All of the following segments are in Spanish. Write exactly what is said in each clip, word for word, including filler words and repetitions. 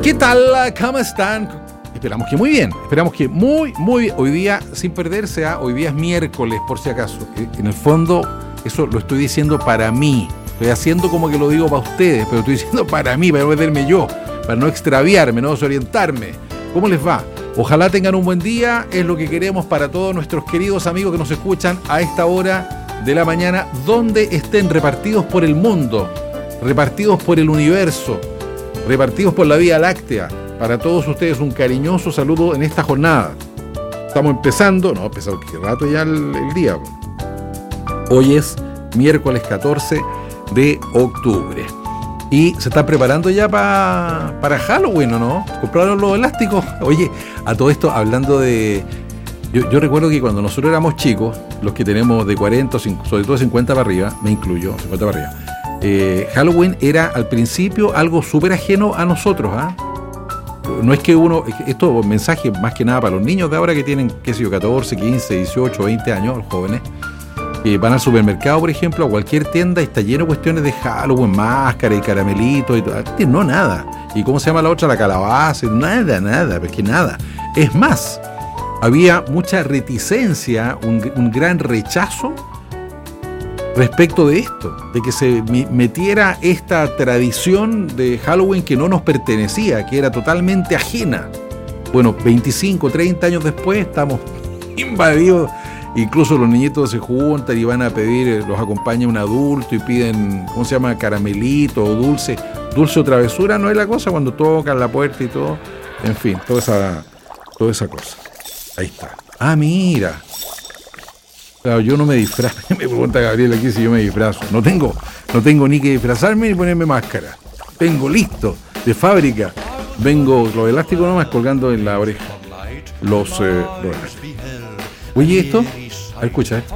¿Qué tal? ¿Cómo están? Esperamos que muy bien, esperamos que muy, muy bien. Hoy día, sin perderse, ¿eh? Hoy día es miércoles, por si acaso. En el fondo, eso lo estoy diciendo para mí. Estoy haciendo como que lo digo para ustedes, pero estoy diciendo para mí, para no perderme yo, para no extraviarme, no desorientarme. ¿Cómo les va? Ojalá tengan un buen día, es lo que queremos para todos nuestros queridos amigos que nos escuchan a esta hora de la mañana, donde estén repartidos por el mundo, repartidos por el universo, repartidos por la Vía Láctea. Para todos ustedes un cariñoso saludo en esta jornada. Estamos empezando, no, empezado que rato ya el, el día. Hoy es miércoles catorce de octubre. Y se están preparando ya pa, para Halloween, ¿o no? ¿Compraron los elásticos? Oye, a todo esto, hablando de... Yo, yo recuerdo que cuando nosotros éramos chicos, los que tenemos de cuarenta, sobre todo de cincuenta para arriba, me incluyo, cincuenta para arriba, eh, Halloween era al principio algo súper ajeno a nosotros, ¿ah? ¿eh? No es que uno, esto es un mensaje más que nada para los niños de ahora que tienen, qué sé yo, catorce, quince, dieciocho, veinte años, los jóvenes, que van al supermercado, por ejemplo, a cualquier tienda y está lleno de cuestiones de Halloween, máscara y caramelitos y todo. No, nada. ¿Y cómo se llama la otra? La calabaza. Nada, nada, es que nada. Es más, había mucha reticencia, un, un gran rechazo respecto de esto, de que se metiera esta tradición de Halloween que no nos pertenecía, que era totalmente ajena. Bueno, veinticinco, treinta años después estamos invadidos, incluso los niñitos se juntan y van a pedir, los acompaña un adulto y piden, ¿cómo se llama? Caramelito o dulce, dulce o travesura, ¿no es la cosa? Cuando tocan la puerta y todo, en fin, toda esa, toda esa cosa. Ahí está. Ah, mira. Claro, yo no me disfrazo, me pregunta Gabriel aquí si yo me disfrazo. No tengo, no tengo ni que disfrazarme ni ponerme máscara. Vengo listo, de fábrica. Vengo los elásticos nomás colgando en la oreja. Los, eh, los Oye, esto, a ver, escucha, eh.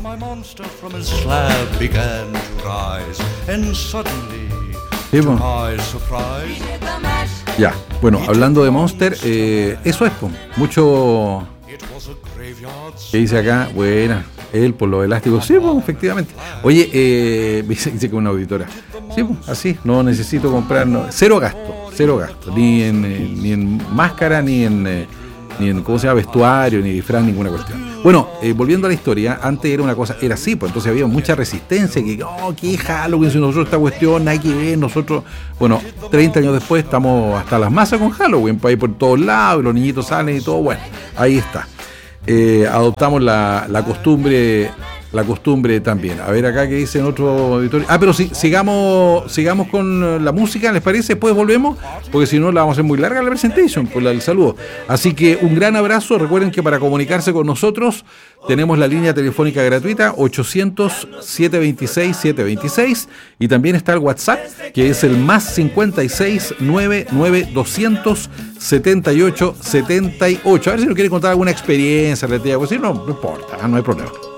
Sí, bueno. Ya, bueno, hablando de Monster, eh, eso es, pues, mucho... ¿Qué dice acá? Buena. Él por los elásticos. Sí, pues, efectivamente. Oye, eh, dice, dice que una auditora. Sí, pues, así. No necesito comprar. No, cero gasto. Cero gasto. Ni en, eh, ni en máscara, ni en, eh, ni en, ¿cómo se llama? Vestuario, ni disfraz, ninguna cuestión. Bueno, eh, volviendo a la historia, antes era una cosa, era así, pues entonces había mucha resistencia. Que, oh, qué Halloween, si nosotros esta cuestión, hay que ver, nosotros. Bueno, treinta años después estamos hasta las masas con Halloween, para ir por todos lados, y los niñitos salen y todo. Bueno, ahí está. Eh, adoptamos la, la costumbre la costumbre también. A ver acá que dice en otro auditorio. Ah, pero si, sigamos sigamos con la música, ¿les parece? Después volvemos, porque si no la vamos a hacer muy larga la presentation, por el saludo. Así que un gran abrazo. Recuerden que para comunicarse con nosotros tenemos la línea telefónica gratuita ochocientos, setecientos veintiséis, setecientos veintiséis, y también está el WhatsApp, que es el más cincuenta y seis, noventa y nueve, doscientos setenta y ocho, setenta y ocho. A ver si nos quiere contar alguna experiencia, pues si no, no importa, no hay problema.